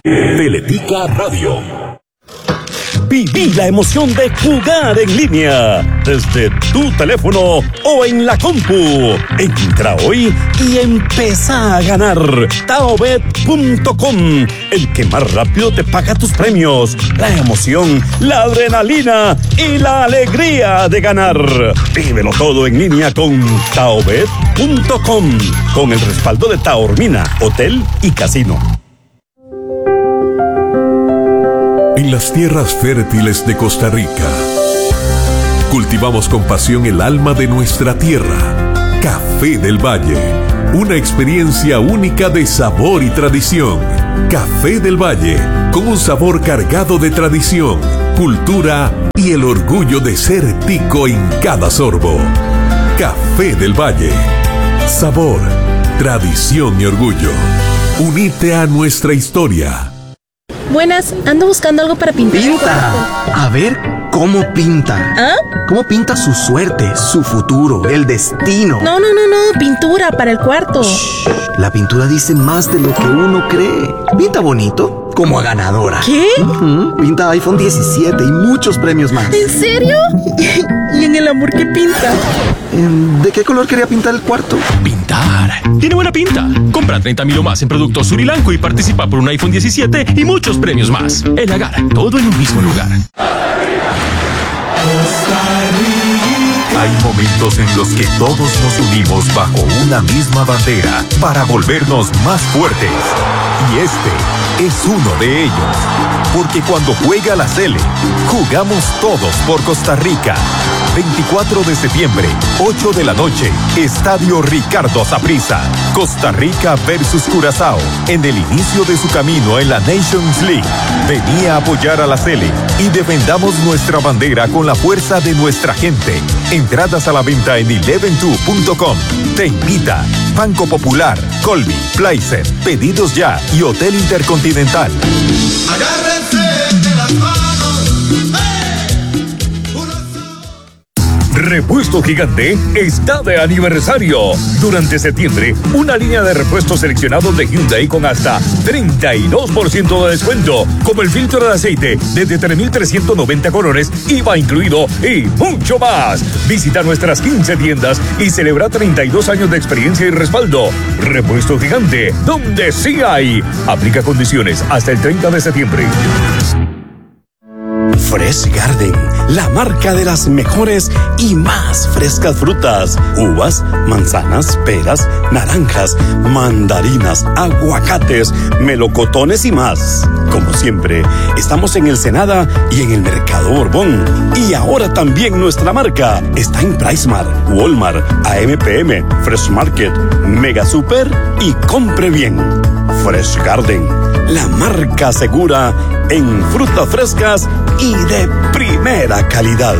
Teletica Radio. Viví la emoción de jugar en línea desde tu teléfono o en la compu. Entra hoy y empezá a ganar. Taobet.com, el que más rápido te paga tus premios. La emoción, la adrenalina y la alegría de ganar. Vívelo todo en línea con Taobet.com, con el respaldo de Taormina, Hotel y Casino. En las tierras fértiles de Costa Rica, cultivamos con pasión el alma de nuestra tierra. Café del Valle, una experiencia única de sabor y tradición. Café del Valle, con un sabor cargado de tradición, cultura y el orgullo de ser tico en cada sorbo. Café del Valle, sabor, tradición y orgullo. Unite a nuestra historia. Buenas, ando buscando algo para pintar. ¡Pinta! A ver cómo pinta. ¿Ah? ¿Cómo pinta su suerte, su futuro, el destino? No, pintura para el cuarto. Shh, la pintura dice más de lo que uno cree. Pinta bonito, como a ganadora. ¿Qué? Pinta iPhone 17 y muchos premios más. ¿En serio? ¿Y en el amor qué pinta? ¿De qué color quería pintar el cuarto? Pintar. Tiene buena pinta. Compra 30,000 o más en productos Surilanco y participa por un iPhone 17 y muchos premios más. El Agar, todo en un mismo lugar. Hay momentos en los que todos nos unimos bajo una misma bandera para volvernos más fuertes. Y este es uno de ellos. Porque cuando juega la Sele, jugamos todos por Costa Rica. 24 de septiembre, 8 de la noche, Estadio Ricardo Saprissa. Costa Rica versus Curazao, en el inicio de su camino en la Nations League. Vení a apoyar a la Sele y defendamos nuestra bandera con la fuerza de nuestra gente. Entradas a la venta en 11 2.com. Te invita Banco Popular, Colby, Placer, Pedidos Ya y Hotel Intercontinental. Agárrense de las manos. Repuesto Gigante está de aniversario. Durante septiembre, una línea de repuestos seleccionados de Hyundai con hasta 32% de descuento, como el filtro de aceite desde 3,390 colones, IVA incluido y mucho más. Visita nuestras 15 tiendas y celebra 32 años de experiencia y respaldo. Repuesto Gigante, donde sí hay. Aplica condiciones hasta el 30 de septiembre. Fresh Garden, la marca de las mejores y más frescas frutas, uvas, manzanas, peras, naranjas, mandarinas, aguacates, melocotones y más. Como siempre, estamos en el Senada y en el Mercado Borbón. Y ahora también nuestra marca está en PriceMart, Walmart, AMPM, Fresh Market, Mega Super y Compre Bien. Fresh Garden, la marca segura en frutas frescas y de primera calidad.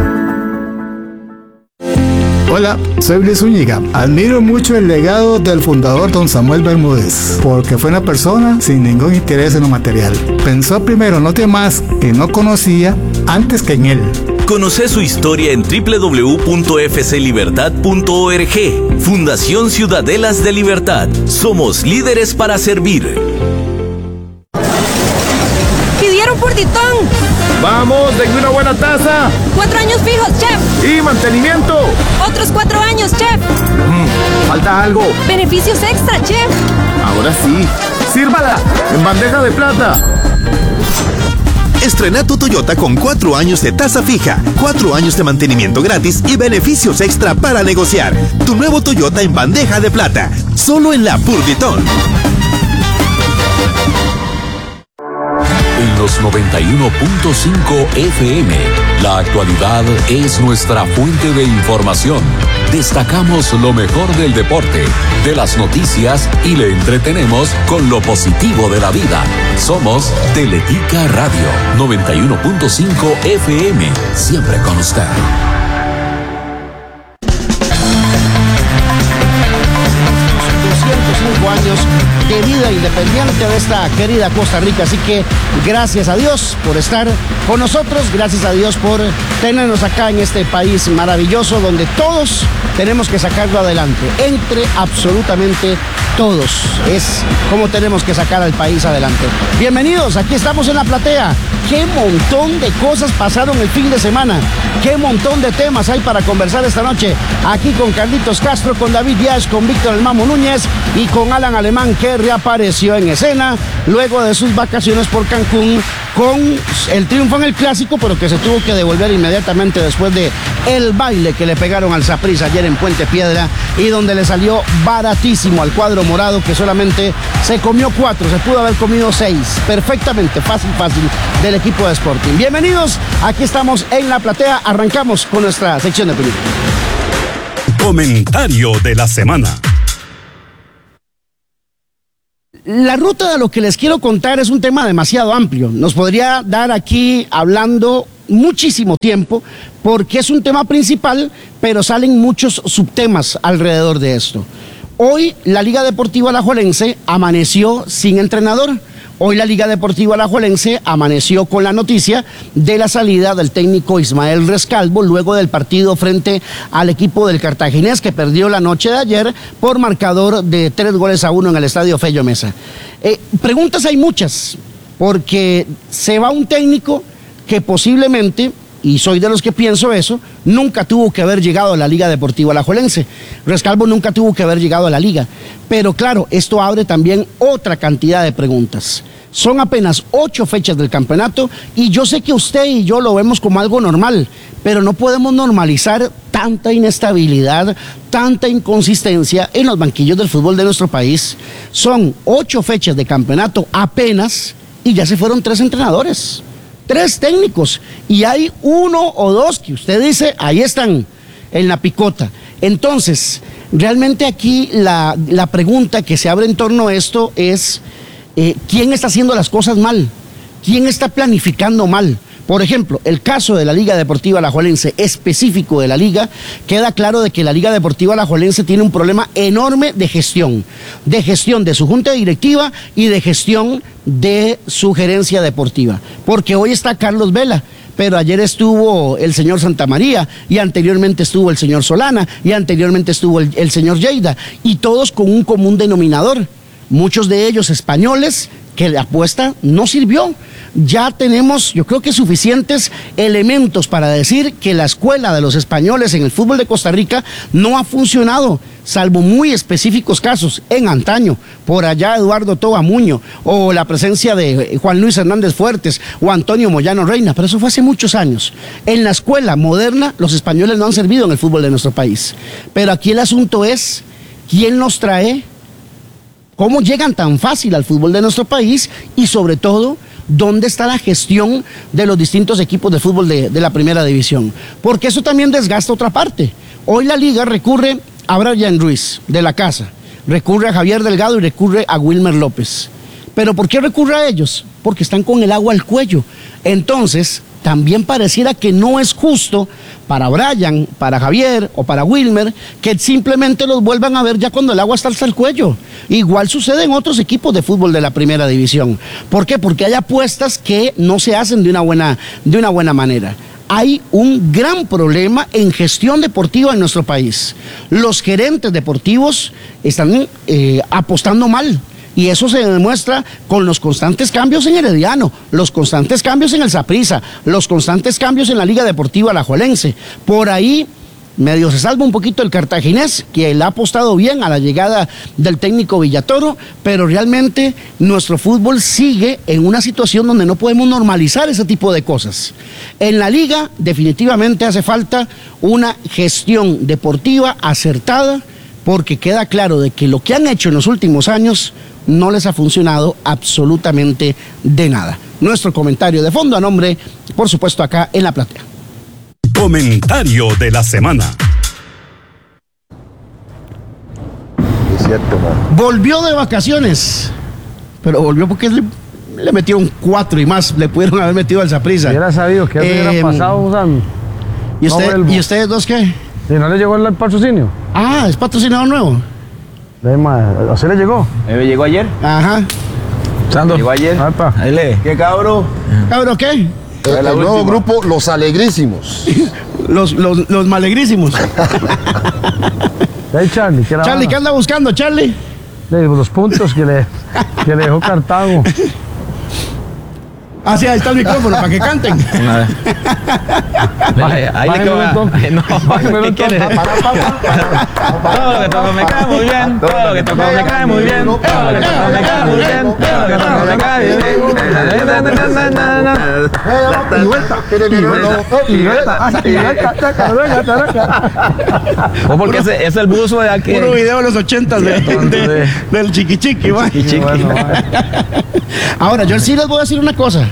Hola, soy Luis Zúñiga. Admiro mucho el legado del fundador don Samuel Bermúdez, porque fue una persona sin ningún interés en lo material. Pensó primero en los demás que no conocía antes que en él. Conoce su historia en www.fclibertad.org. Fundación Ciudadelas de Libertad. Somos líderes para servir. ¡Pidieron Purtitón! ¡Vamos! ¡Denme una buena taza! 4 años fijos, chef. ¡Y mantenimiento! Otros 4 años, chef. Falta algo. Beneficios extra, chef. Ahora sí. ¡Sírvala! ¡En bandeja de plata! Estrena tu Toyota con 4 años de tasa fija, 4 años de mantenimiento gratis y beneficios extra para negociar. Tu nuevo Toyota en bandeja de plata, solo en la Purtitón. En los 91.5 FM, la actualidad es nuestra fuente de información. Destacamos lo mejor del deporte, de las noticias y le entretenemos con lo positivo de la vida. Somos Teletica Radio, 91.5 FM, siempre con usted. 205 años de vida independiente. independiente de esta querida Costa Rica. Así que gracias a Dios por estar con nosotros, gracias a Dios por tenernos acá en este país maravilloso donde todos tenemos que sacarlo adelante, entre absolutamente todos. Es como tenemos que sacar al país adelante. Bienvenidos, aquí estamos en La Platea. Qué montón de cosas pasaron el fin de semana, qué montón de temas hay para conversar esta noche, aquí con Carlitos Castro, con David Díaz, con Víctor El Mamo Núñez y con Alan Alemán, que reapareció en escena luego de sus vacaciones por Cancún con el triunfo en el Clásico, pero que se tuvo que devolver inmediatamente después de el baile que le pegaron al Saprissa ayer en Puente Piedra y donde le salió baratísimo al cuadro morado, que solamente se comió 4, se pudo haber comido 6, perfectamente, fácil, del equipo de Sporting. Bienvenidos, aquí estamos en La Platea, arrancamos con nuestra sección de película. Comentario de la semana. La ruta de lo que les quiero contar es un tema demasiado amplio. Nos podría dar aquí hablando muchísimo tiempo porque es un tema principal, pero salen muchos subtemas alrededor de esto. Hoy la Liga Deportiva Alajuelense amaneció sin entrenador. Hoy la Liga Deportiva Alajuelense amaneció con la noticia de la salida del técnico Ismael Rescalvo luego del partido frente al equipo del Cartaginés, que perdió la noche de ayer por marcador de 3-1 en el Estadio Fello Mesa. Preguntas hay muchas, porque se va un técnico que posiblemente, y soy de los que pienso eso, nunca tuvo que haber llegado a la Liga Deportiva Alajuelense. Rescalvo nunca tuvo que haber llegado a la Liga. Pero claro, esto abre también otra cantidad de preguntas. Son apenas 8 fechas del campeonato y yo sé que usted y yo lo vemos como algo normal, pero no podemos normalizar tanta inestabilidad, tanta inconsistencia en los banquillos del fútbol de nuestro país. Son 8 fechas de campeonato apenas y ya se fueron 3 entrenadores. 3 técnicos y hay 1 o 2 que usted dice, ahí están en la picota. Entonces, realmente aquí la pregunta que se abre en torno a esto es, ¿quién está haciendo las cosas mal? ¿Quién está planificando mal? Por ejemplo, el caso de la Liga Deportiva Alajuelense, específico de la Liga, queda claro de que la Liga Deportiva Alajuelense tiene un problema enorme de gestión de su junta directiva y de gestión de su gerencia deportiva. Porque hoy está Carlos Vela, pero ayer estuvo el señor Santamaría, y anteriormente estuvo el señor Solana, y anteriormente estuvo el señor Lleida, y todos con un común denominador. Muchos de ellos españoles, que la apuesta no sirvió. Ya tenemos, yo creo que suficientes elementos para decir que la escuela de los españoles en el fútbol de Costa Rica no ha funcionado, salvo muy específicos casos en antaño, por allá Eduardo Toba Muño, o la presencia de Juan Luis Hernández Fuertes, o Antonio Moyano Reina, pero eso fue hace muchos años. En la escuela moderna, los españoles no han servido en el fútbol de nuestro país. Pero aquí el asunto es, ¿quién los trae? ¿Cómo llegan tan fácil al fútbol de nuestro país? Y sobre todo, ¿dónde está la gestión de los distintos equipos de fútbol de la primera división? Porque eso también desgasta otra parte. Hoy la Liga recurre a Brian Ruiz, de la casa, recurre a Javier Delgado y recurre a Wilmer López. ¿Pero por qué recurre a ellos? Porque están con el agua al cuello. Entonces, también pareciera que no es justo para Brian, para Javier o para Wilmer que simplemente los vuelvan a ver ya cuando el agua está hasta el cuello. Igual sucede en otros equipos de fútbol de la primera división. ¿Por qué? Porque hay apuestas que no se hacen de una buena manera. Hay un gran problema en gestión deportiva en nuestro país. Los gerentes deportivos están apostando mal. Y eso se demuestra con los constantes cambios en Herediano, los constantes cambios en el Saprissa, los constantes cambios en la Liga Deportiva Alajuelense. Por ahí medio se salva un poquito el Cartaginés, que le ha apostado bien a la llegada del técnico Villatoro, pero realmente nuestro fútbol sigue en una situación donde no podemos normalizar ese tipo de cosas. En la Liga definitivamente hace falta una gestión deportiva acertada, porque queda claro de que lo que han hecho en los últimos años no les ha funcionado absolutamente de nada. Nuestro comentario de fondo a nombre, por supuesto, acá en La Platea. Comentario de la semana. Es cierto, man. Volvió de vacaciones, pero volvió porque le metieron 4 y más, le pudieron haber metido al Saprissa. Hubiera sabido que hubiera pasado, Sam. ¿Y ustedes dos qué? Si no le llegó el patrocinio. Ah, ¿es patrocinador nuevo? ¿Así le llegó? ¿Me llegó ayer? Ajá. Sando. Llegó ayer. ¿Qué cabro? ¿Cabro qué? El nuevo grupo Los Alegrísimos. los malegrísimos. Hey, Charlie, Charlie, ¿qué anda buscando, Charlie? Los puntos que le dejó Cartago. Ah, sí, ahí está el micrófono para que canten. Ahí le queda. No, ¿qué quiere? Todo lo que toco me cae muy bien. Todo lo que toco me cae muy bien. Todo lo que toco me cae muy bien. Todo lo que toco me cae bien. O porque ese es el buzo de aquí. Puro video de los 80s del chiquichiqui, va. Ahora, yo sí les voy a decir una cosa.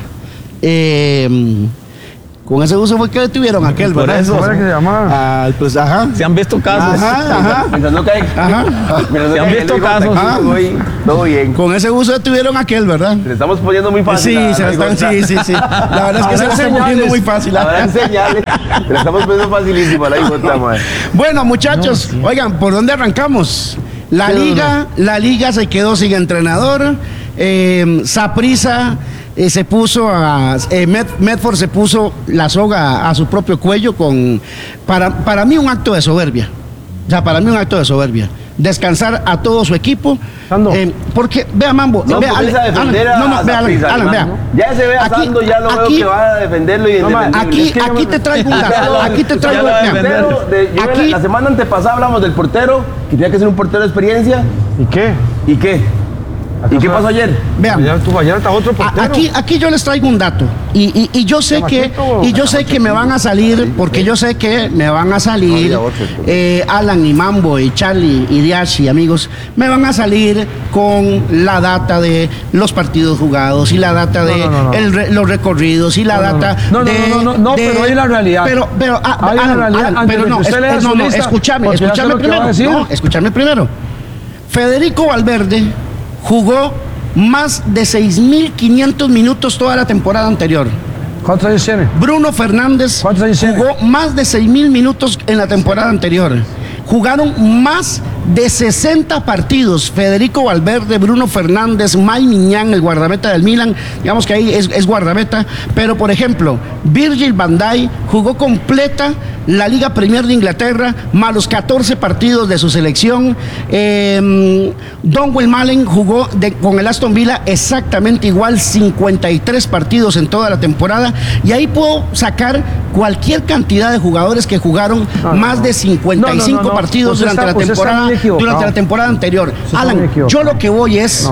Con ese uso fue que detuvieron a aquel, ¿verdad? ¿Cómo era que se llamaba? Pues, ajá. Se han visto casos. Ajá. Se han visto casos. Todo bien. Con ese uso detuvieron a aquel, ¿verdad? Le estamos poniendo muy fácil. Sí. La verdad es que se lo estamos poniendo muy fácil. Habrán señales. Le estamos poniendo facilísimo a la hijota, madre. Bueno, muchachos, oigan, ¿por dónde arrancamos? La liga se quedó sin entrenador. Saprissa se puso Medford se puso la soga a su propio cuello para mí un acto de soberbia. O sea, para mí un acto de soberbia. Descansar a todo su equipo. Porque, vea, Mambo. No, vea, a defender Alan, vea. Ya se ve a Sando, ya lo veo que va a defenderlo y aquí te traigo un dato. Aquí te traigo la semana antepasada hablamos del portero, que tenía que ser un portero de experiencia. ¿Y qué? ¿Y qué pasó ayer? Vean, ayer está otro portero. Aquí yo les traigo un dato y yo sé que me van a salir, porque yo sé que me van a salir Alan y Mambo y Charlie y Diash y amigos, me van a salir con la data de los partidos jugados y la data de los recorridos y la data No, pero hay la realidad. Escúchame primero. Federico Valverde jugó más de 6.500 minutos toda la temporada anterior. ¿Cuántos años tiene? Bruno Fernández jugó más de 6.000 minutos en la temporada anterior. Jugaron más de 60 partidos. Federico Valverde, Bruno Fernández, Mike Miñán, el guardameta del Milan, digamos que ahí es guardameta. Pero, por ejemplo, Virgil van Dijk jugó completa la Liga Premier de Inglaterra, más los 14 partidos de su selección. Donwell Malen jugó con el Aston Villa exactamente igual, 53 partidos en toda la temporada. Y ahí puedo sacar cualquier cantidad de jugadores que jugaron más de 55 partidos durante la temporada anterior. Alan, yo lo que voy es,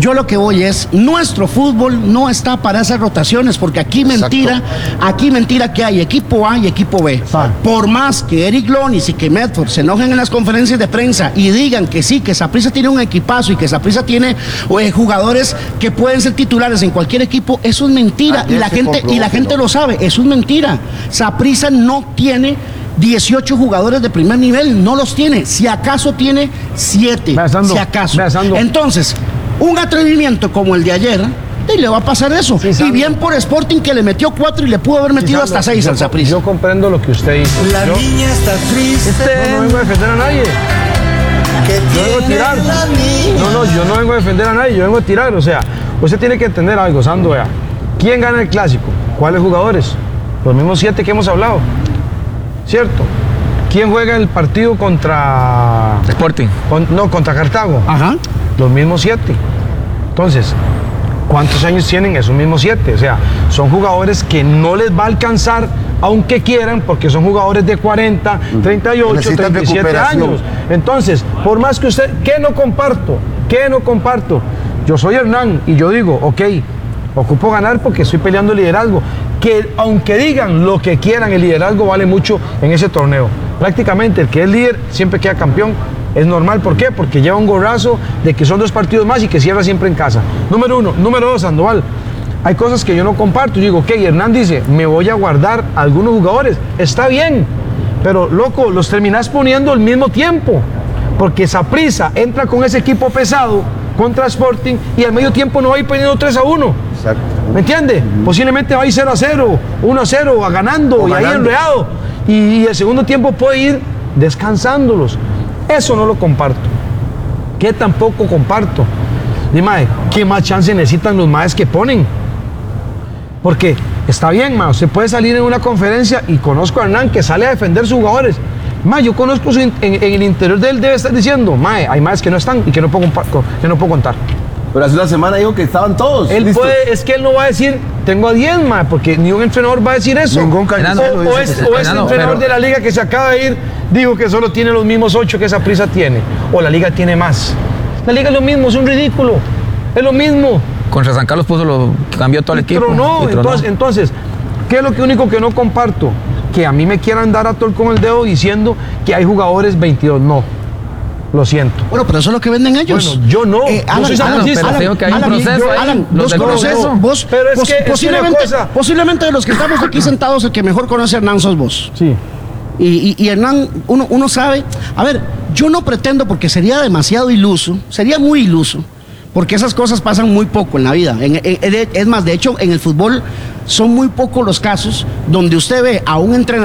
nuestro fútbol no está para esas rotaciones, porque aquí mentira que hay equipo A y equipo B. Por más que Eric Lonis y que Medford se enojen en las conferencias de prensa y digan que sí, que Saprissa tiene un equipazo y que Saprissa tiene jugadores que pueden ser titulares en cualquier equipo, eso es mentira. Y la gente lo sabe, eso es mentira. Saprissa no tiene 18 jugadores de primer nivel, no los tiene. Si acaso tiene 7. Si acaso. Entonces, un atrevimiento como el de ayer, y le va a pasar eso. Y bien por Sporting, que le metió 4 y le pudo haber metido hasta 6 al Saprissa. Yo comprendo lo que usted dice. La niña está triste. No vengo a defender a nadie. Yo vengo a tirar. Yo no vengo a defender a nadie, yo vengo a tirar. O sea, usted tiene que entender algo, Sando. Vea. ¿Quién gana el clásico? ¿Cuáles jugadores? Los mismos 7 que hemos hablado. ¿Cierto? ¿Quién juega el partido contra Sporting? Contra Cartago. Ajá. Los mismos 7. Entonces, ¿cuántos años tienen esos mismos 7? O sea, son jugadores que no les va a alcanzar, aunque quieran, porque son jugadores de 40, 38, Necesitan 37 años. Entonces, por más que usted, ¿qué no comparto? Yo soy Hernán y yo digo, ok, ocupo ganar porque estoy peleando el liderazgo. Que aunque digan lo que quieran, el liderazgo vale mucho en ese torneo. Prácticamente el que es líder siempre queda campeón. Es normal, ¿por qué? Porque lleva un gorrazo de que son 2 partidos más y que cierra siempre en casa. Número 1. Número 2, Sandoval. Hay cosas que yo no comparto. Yo digo, ok, Hernán dice, me voy a guardar a algunos jugadores. Está bien, pero loco, los terminás poniendo al mismo tiempo. Porque Saprissa entra con ese equipo pesado contra Sporting y al medio tiempo no va a ir perdiendo 3-1. Exacto. ¿Me entiende? Posiblemente va a ir 0-0, 1-0, ganando y ahí enredado. Y el segundo tiempo puede ir descansándolos. Eso no lo comparto. ¿Qué tampoco comparto? Dime, ¿qué más chance necesitan los maes que ponen? Porque está bien, mae, usted puede salir en una conferencia y conozco a Hernán que sale a defender sus jugadores. Mae, yo conozco en el interior de él debe estar diciendo, mae, hay maes que no están y que no puedo contar. Pero hace una semana dijo que estaban todos. Es que él no va a decir, tengo a 10, mae, porque ni un entrenador va a decir eso. Ningún o es el entrenador de la liga que se acaba de ir, dijo que solo tiene los mismos 8 que Saprissa tiene. O la liga tiene más. La liga es lo mismo, es un ridículo. Es lo mismo. Contra San Carlos cambió todo el equipo. Pero no, entonces, ¿qué es lo único que no comparto? Que a mí me quieran dar a tol con el dedo diciendo que hay jugadores 22. No, lo siento. Bueno, pero eso es lo que venden ellos. Bueno, yo no. Alan, yo soy sapricista. Pero tengo que hay un proceso ahí. Alan, vos conoces, vos, pero es que posiblemente de los que estamos aquí sentados, el que mejor conoce a Hernán sos vos. Sí. Y Hernán, uno sabe, a ver, yo no pretendo, porque sería demasiado iluso, sería muy iluso, porque esas cosas pasan muy poco en la vida. Es más, de hecho, en el fútbol son muy pocos los casos donde usted ve a un entrenador